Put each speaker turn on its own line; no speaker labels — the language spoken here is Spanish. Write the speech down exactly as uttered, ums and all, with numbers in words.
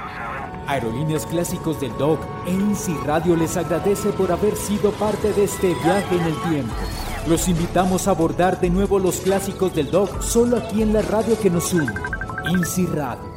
Aerolíneas Clásicos del Doc e INSI Radio les agradece por haber sido parte de este viaje en el tiempo. Los invitamos a abordar de nuevo los clásicos del Doc solo aquí en la radio que nos une, INSI Radio.